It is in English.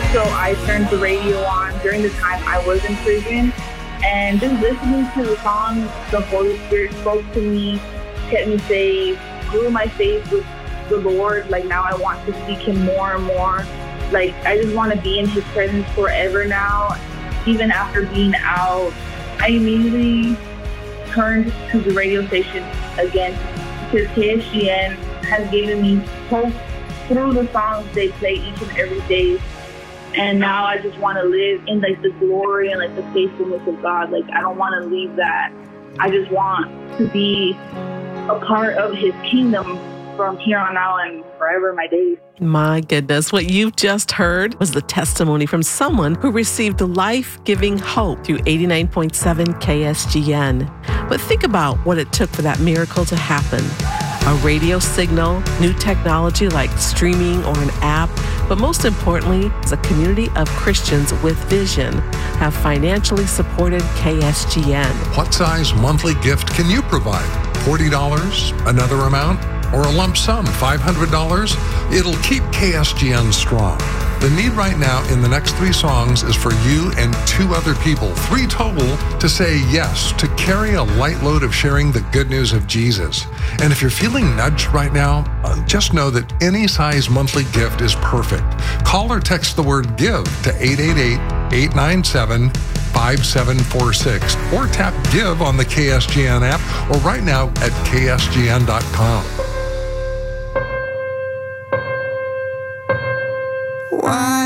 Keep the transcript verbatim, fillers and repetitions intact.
So I turned the radio on during the time I was in prison, and just listening to the songs, the Holy Spirit spoke to me, kept me safe, grew my faith with the Lord. Like, now I want to seek Him more and more. Like, I just want to be in His presence forever now. Even after being out, I immediately turned to the radio station again, because K S G N has given me hope through the songs they play each and every day. And now I just want to live in, like, the glory and, like, the faithfulness of God. Like, I don't want to leave that. I just want to be a part of His kingdom from here on out and forever my days. My goodness, what you've just heard was the testimony from someone who received life-giving hope through eighty-nine point seven K S G N. But think about what it took for that miracle to happen. A radio signal, new technology like streaming or an app, but most importantly, as a community of Christians with vision have financially supported K S G N. What size monthly gift can you provide? forty dollars, another amount, or a lump sum, five hundred dollars? It'll keep K S G N strong. The need right now in the next three songs is for you and two other people, three total, to say yes, to carry a light load of sharing the good news of Jesus. And if you're feeling nudged right now, uh, just know that any size monthly gift is perfect. Call or text the word GIVE to eight eight eight, eight nine seven, five seven four six or tap GIVE on the K S G N app or right now at K S G N dot com. Why